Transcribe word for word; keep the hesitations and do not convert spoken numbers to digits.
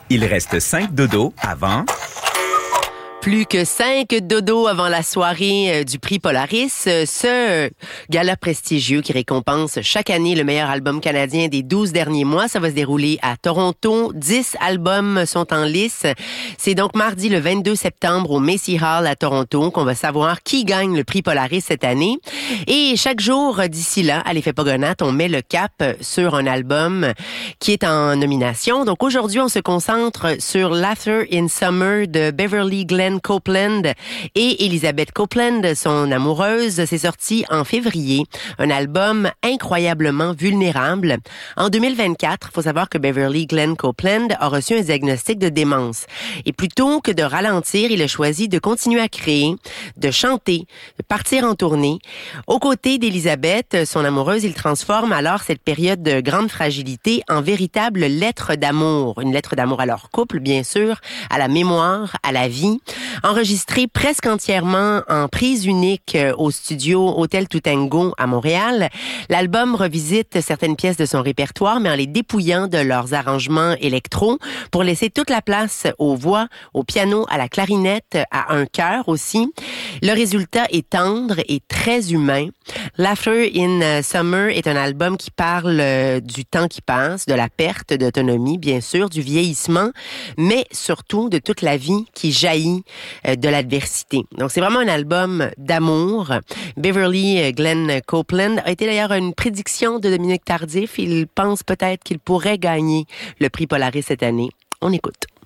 Il reste cinq dodos avant... Plus que cinq dodos avant la soirée du prix Polaris, ce gala prestigieux qui récompense chaque année le meilleur album canadien des douze derniers mois, ça va se dérouler à Toronto. dix albums sont en lice. C'est donc mardi le vingt-deux septembre au Macy Hall à Toronto qu'on va savoir qui gagne le prix Polaris cette année. Et chaque jour d'ici là, à l'effet Pogonat, on met le cap sur un album qui est en nomination. Donc aujourd'hui, on se concentre sur Laughter in Summer de Beverly Glenn Copeland et Elizabeth Copeland, son amoureuse. C'est sorti en février. Un album incroyablement vulnérable. En deux mille vingt-quatre, il faut savoir que Beverly Glenn Copeland a reçu un diagnostic de démence. Et plutôt que de ralentir, il a choisi de continuer à créer, de chanter, de partir en tournée. Aux côtés d'Elizabeth, son amoureuse, il transforme alors cette période de grande fragilité en véritable lettre d'amour. Une lettre d'amour à leur couple, bien sûr, à la mémoire, à la vie. Enregistré presque entièrement en prise unique au studio Hôtel Toutengo à Montréal, l'album revisite certaines pièces de son répertoire, mais en les dépouillant de leurs arrangements électro pour laisser toute la place aux voix, au piano, à la clarinette, à un chœur aussi. Le résultat est tendre et très humain. Laughter in Summer est un album qui parle du temps qui passe, de la perte d'autonomie, bien sûr, du vieillissement, mais surtout de toute la vie qui jaillit de l'adversité. Donc, c'est vraiment un album d'amour. Beverly Glenn Copeland a été d'ailleurs une prédiction de Dominique Tardif. Il pense peut-être qu'il pourrait gagner le prix Polaris cette année. On écoute.